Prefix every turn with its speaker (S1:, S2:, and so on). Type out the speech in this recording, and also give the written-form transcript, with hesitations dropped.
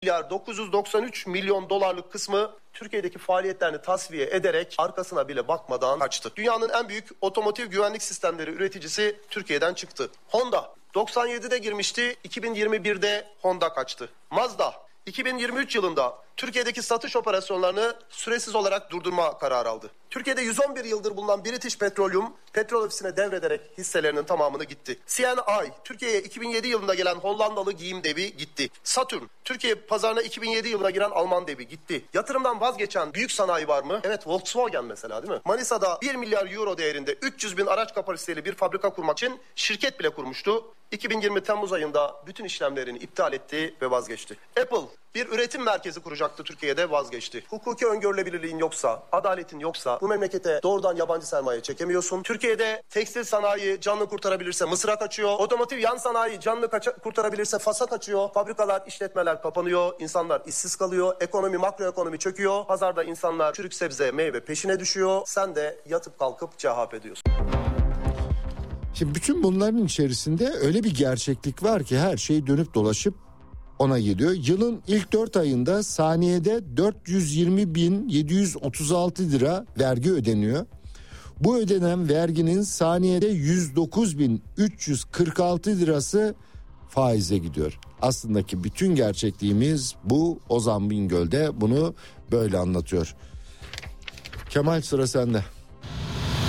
S1: milyar 993 milyon dolarlık kısmı Türkiye'deki faaliyetlerini tasfiye ederek arkasına bile bakmadan kaçtı. Dünyanın en büyük otomotiv güvenlik sistemleri üreticisi Türkiye'den çıktı. Honda 97'de girmişti, 2021'de Honda kaçtı. Mazda 2023 yılında Türkiye'deki satış operasyonlarını süresiz olarak durdurma kararı aldı. Türkiye'de 111 yıldır bulunan British Petroleum, petrol ofisine devrederek hisselerinin tamamını gitti. CNI, Türkiye'ye 2007 yılında gelen Hollandalı giyim devi gitti. Saturn, Türkiye pazarına 2007 yılına giren Alman devi gitti. Yatırımdan vazgeçen büyük sanayi var mı? Evet, Volkswagen mesela, değil mi? Manisa'da 1 milyar euro değerinde 300 bin araç kapasiteli bir fabrika kurmak için şirket bile kurmuştu. 2020 Temmuz ayında bütün işlemlerini iptal etti ve vazgeçti. Apple bir üretim merkezi kuracaktı Türkiye'de, vazgeçti. Hukuki öngörülebilirliğin yoksa, adaletin yoksa bu memlekete doğrudan yabancı sermaye çekemiyorsun. Türkiye'de tekstil sanayi canlı kurtarabilirse Mısır'a kaçıyor. Otomotiv yan sanayi canlı kurtarabilirse Fas'a kaçıyor. Fabrikalar, işletmeler kapanıyor. İnsanlar işsiz kalıyor. Ekonomi, makroekonomi çöküyor. Pazarda insanlar çürük sebze, meyve peşine düşüyor. Sen de yatıp kalkıp cevap ediyorsun.
S2: Şimdi bütün bunların içerisinde öyle bir gerçeklik var ki her şey dönüp dolaşıp ona geliyor. Yılın ilk 4 ayında saniyede 420.736 lira vergi ödeniyor. Bu ödenen verginin saniyede 109.346 lirası faize gidiyor. Aslındaki bütün gerçekliğimiz bu. Ozan Bingöl de bunu böyle anlatıyor. Kemal, sıra sende.